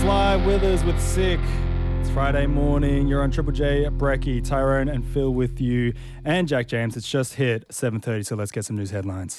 Sly Withers with Sick. It's Friday morning. You're on Triple J, Brecky, Tyrone and Phil with you. And Jack James. It's just hit 7:30, so let's get some news headlines.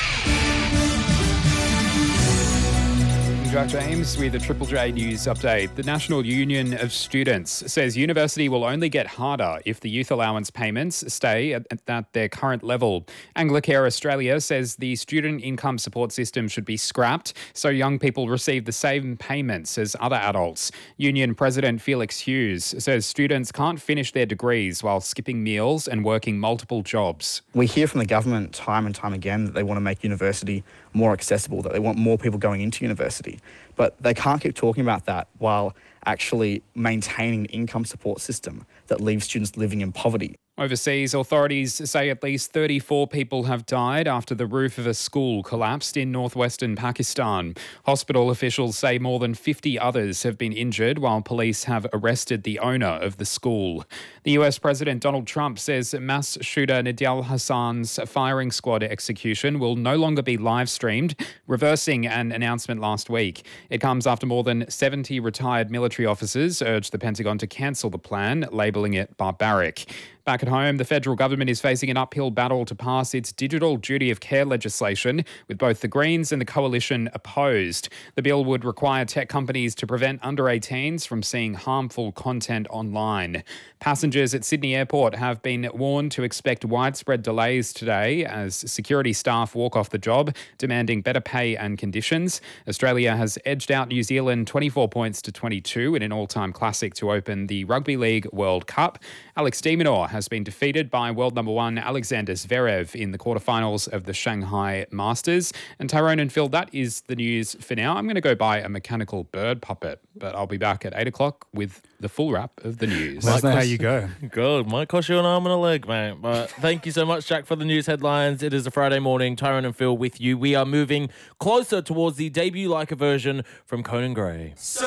Jack James with a Triple J News update. The National Union of Students says university will only get harder if the youth allowance payments stay at their current level. Anglicare Australia says the student income support system should be scrapped so young people receive the same payments as other adults. Union President Felix Hughes says students can't finish their degrees while skipping meals and working multiple jobs. We hear from the government time and time again that they want to make university more accessible, that they want more people going into university. But they can't keep talking about that while actually maintaining an income support system that leaves students living in poverty. Overseas, authorities say at least 34 people have died after the roof of a school collapsed in northwestern Pakistan. Hospital officials say more than 50 others have been injured, while police have arrested the owner of the school. The US President Donald Trump says mass shooter Nidal Hassan's firing squad execution will no longer be live streamed, reversing an announcement last week. It comes after more than 70 retired military officers urged the Pentagon to cancel the plan, labelling it barbaric. Back at home, the federal government is facing an uphill battle to pass its digital duty of care legislation, with both the Greens and the Coalition opposed. The bill would require tech companies to prevent under-18s from seeing harmful content online. Passengers at Sydney Airport have been warned to expect widespread delays today as security staff walk off the job, demanding better pay and conditions. Australia has edged out New Zealand 24 points to 22 in an all-time classic to open the Rugby League World Cup. Alex de Minaur has been defeated by world number one Alexander Zverev in the quarterfinals of the Shanghai Masters. And Tyrone and Phil, that is the news for now. I'm going to go buy a mechanical bird puppet, but I'll be back at 8 o'clock with the full wrap of the news. That's not how you go. Good. Might cost you an arm and a leg, mate. But thank you so much, Jack, for the news headlines. It is a Friday morning. Tyrone and Phil with you. We are moving closer towards the debut-like version from Conan Gray.